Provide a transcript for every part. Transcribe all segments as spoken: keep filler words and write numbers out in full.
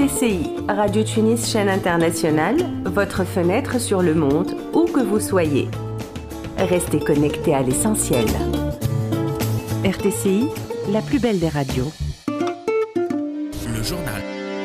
T C I, Radio Tunis chaîne internationale, votre fenêtre sur le monde, où que vous soyez. Restez connectés à l'essentiel. R T C I, la plus belle des radios. Le journal.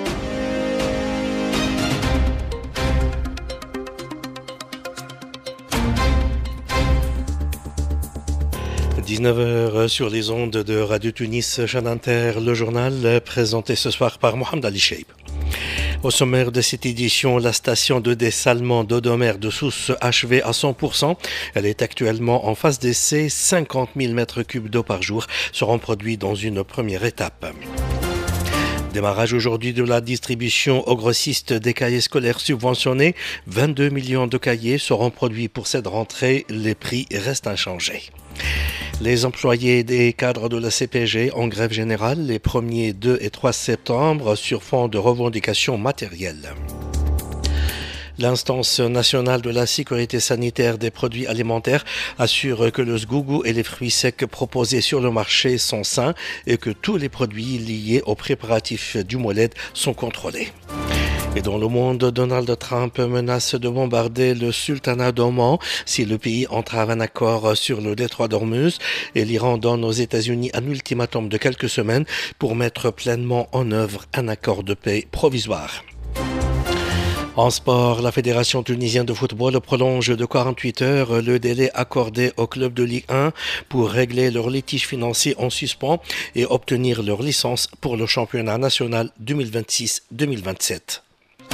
dix-neuf heures sur les ondes de Radio Tunis, chaîne inter, le journal présenté ce soir par Mohamed Ali Cheib. Au sommaire de cette édition, la station de dessalement d'Odomer de Sousse achevée à cent pour cent. Elle est actuellement en phase d'essai. cinquante mille mètres cubes d'eau par jour seront produits dans une première étape. Démarrage aujourd'hui de la distribution aux grossistes des cahiers scolaires subventionnés. vingt-deux millions de cahiers seront produits pour cette rentrée. Les prix restent inchangés. Les employés des cadres de la C P G en grève générale les premiers deux et trois septembre sur fond de revendications matérielles. L'instance nationale de la sécurité sanitaire des produits alimentaires assure que le sgougou et les fruits secs proposés sur le marché sont sains et que tous les produits liés aux préparatifs du Mouled sont contrôlés. Et dans le monde, Donald Trump menace de bombarder le sultanat d'Oman si le pays entrave un accord sur le détroit d'Ormuz, et l'Iran donne aux États-Unis un ultimatum de quelques semaines pour mettre pleinement en œuvre un accord de paix provisoire. En sport, la Fédération tunisienne de football prolonge de quarante-huit heures le délai accordé aux clubs de Ligue un pour régler leurs litiges financiers en suspens et obtenir leur licence pour le championnat national deux mille vingt-six deux mille vingt-sept.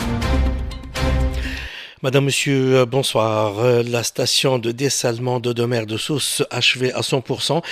Madame, Monsieur, bonsoir. La station de dessalement d'Odomer de Sousse achevée à cent pour cent.